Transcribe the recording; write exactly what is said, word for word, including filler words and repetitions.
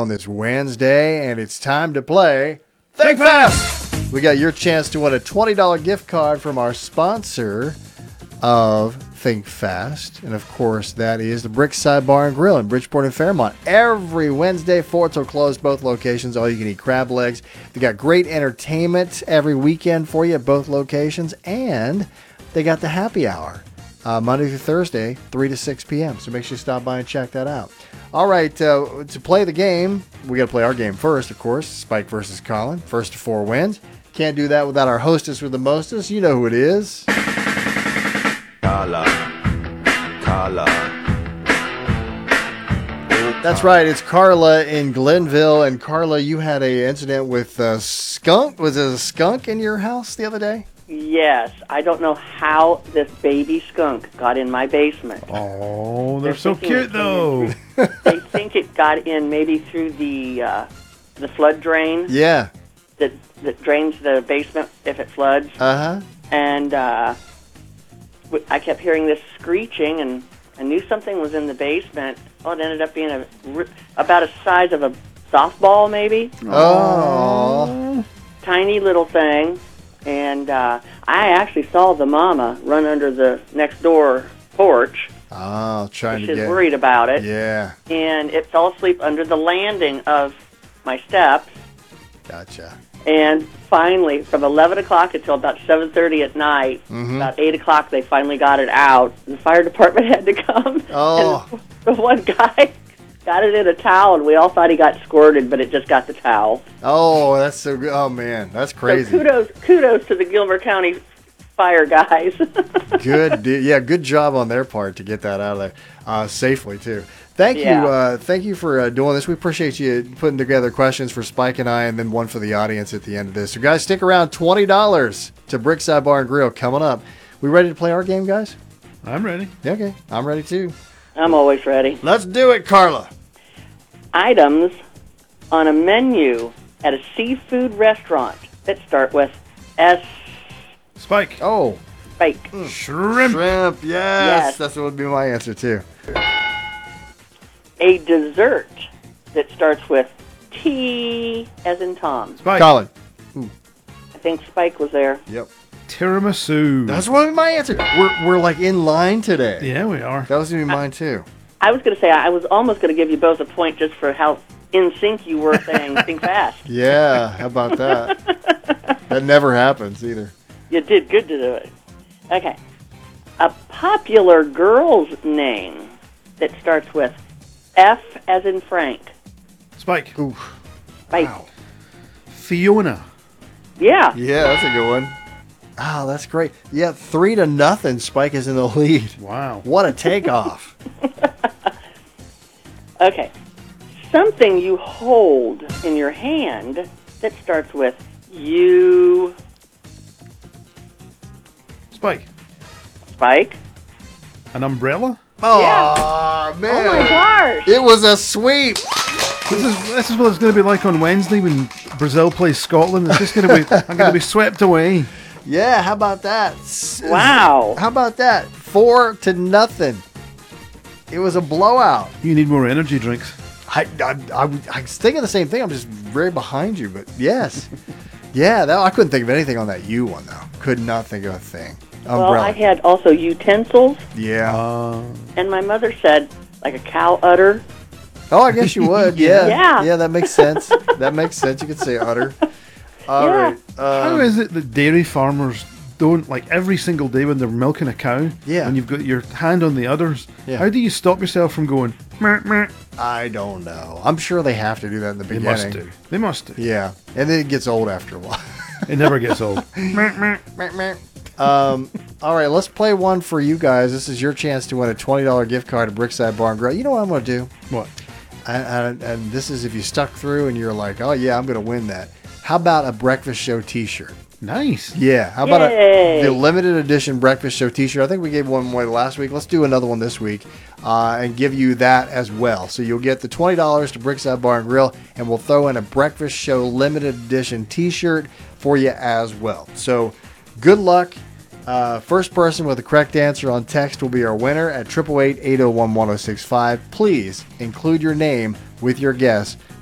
on this Wednesday, and it's time to play Think Fast! We got your chance to win a twenty dollars gift card from our sponsor of Think Fast. And of course, that is the Brickside Bar and Grill in Bridgeport and Fairmont. Every Wednesday, four till close, both locations. All you can eat crab legs. They got great entertainment every weekend for you at both locations. And they got the happy hour uh, Monday through Thursday, three to six p.m. So make sure you stop by and check that out. All right, uh, to play the game, we got to play our game first, of course. Spike versus Colin. First to four wins. Can't do that without our hostess with the mostest. You know who it is. Carla. Carla. That's right. It's Carla in Glenville. And Carla, you had a incident with a skunk. Was it a skunk in your house the other day? Yes. I don't know how this baby skunk got in my basement. Oh, they're, They're so thinking cute, it though. came in- They think it got in maybe through the uh, the flood drain Yeah. that that drains the basement if it floods. Uh-huh. And uh, w- I kept hearing this screeching, and I knew something was in the basement. Oh, it ended up being a r- about the size of a softball, maybe. Oh. Tiny little thing. And uh, I actually saw the mama run under the next door porch. Oh, trying She's to get... worried about it. Yeah. And it fell asleep under the landing of my steps. Gotcha. And finally, from eleven o'clock until about seven thirty at night, Mm-hmm. about eight o'clock, they finally got it out. The fire department had to come. Oh. And the one guy got it in a towel, and we all thought he got squirted, but it just got the towel. Oh, that's so good. Oh, man. That's crazy. So kudos, kudos to the Gilmer County fire guys. Good. de- Yeah, good job on their part to get that out of there uh, safely, too. Thank Yeah. you. Uh, thank you for uh, doing this. We appreciate you putting together questions for Spike and I, and then one for the audience at the end of this. So, guys, stick around. twenty dollars to Brickside Bar and Grill coming up. We ready to play our game, guys? I'm ready. Yeah, okay. I'm ready, too. I'm always ready. Let's do it, Carla. Items on a menu at a seafood restaurant that start with S. Spike. Oh, Spike. Shrimp. shrimp. Yes. Yes. That's what would be my answer, too. A dessert that starts with T as in Tom. Spike. Colin. I think Spike was there. Yep. Tiramisu. That's what would be my answer. We're, we're like in line today. Yeah, we are. That was going to be mine, too. I was going to say, I was almost going to give you both a point just for how in sync you were saying think fast. Yeah, how about that? That never happens either. You did good to do it. Okay. A popular girl's name that starts with F as in Frank. Spike. Ooh. Spike. Wow. Fiona. Yeah. Yeah, that's a good one. Oh, that's great. Yeah, three to nothing. Spike is in the lead. Wow. What a takeoff. Okay. Something you hold in your hand that starts with U. Spike. Spike. An umbrella. Oh, man. Oh my gosh. It was a sweep. This is this is what it's going to be like on Wednesday when Brazil plays Scotland. It's just going to be. I'm going to be swept away. Yeah, how about that? S- Wow. How about that? Four to nothing. It was a blowout. You need more energy drinks. I, I, I, I was thinking the same thing. I'm just very behind you, but yes. Yeah, that, I couldn't think of anything on that U one, though. Could not think of a thing. Umbrella. Well, I had also utensils, yeah. Uh, and my mother said, like a cow udder. Oh, I guess you would. Yeah. Yeah. Yeah, that makes sense. That makes sense. You could say udder. All Yeah. right. how Um, is it that dairy farmers don't, like every single day when they're milking a cow, Yeah. and you've got your hand on the udders, Yeah. how do you stop yourself from going, meh, meh? I don't know. I'm sure they have to do that in the They beginning. must do. They must do. Yeah. And then it gets old after a while. It never gets old. um, all right, let's play one for you guys. This is your chance to win a twenty dollars gift card to Brickside Bar and Grill. You know what I'm going to do? What? And, and, and this is if you stuck through and you're like, oh, yeah, I'm going to win that. How about a Breakfast Show t-shirt? Nice. Yeah. How about a, Yay. the limited edition Breakfast Show t-shirt? I think we gave one away last week. Let's do another one this week uh, and give you that as well. So you'll get the twenty dollars to Brickside Bar and Grill, and we'll throw in a Breakfast Show limited edition t-shirt for you as well. So good luck. Uh, first person with the correct answer on text will be our winner at eight eight eight, eight oh one, one oh six five. Please include your name with your guess